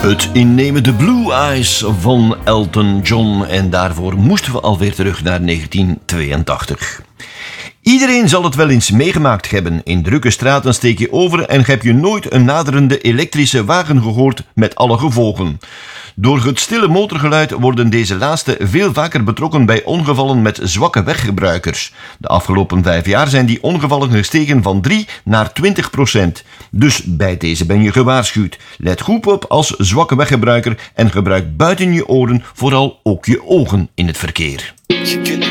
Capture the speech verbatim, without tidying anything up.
Het innemende Blue Eyes van Elton John en daarvoor moesten we alweer terug naar negentien tweeëntachtig. Iedereen zal het wel eens meegemaakt hebben. In drukke straten steek je over en heb je nooit een naderende elektrische wagen gehoord met alle gevolgen. Door het stille motorgeluid worden deze laatste veel vaker betrokken bij ongevallen met zwakke weggebruikers. De afgelopen vijf jaar zijn die ongevallen gestegen van drie naar twintig procent. Dus bij deze ben je gewaarschuwd. Let goed op als zwakke weggebruiker en gebruik buiten je oren vooral ook je ogen in het verkeer.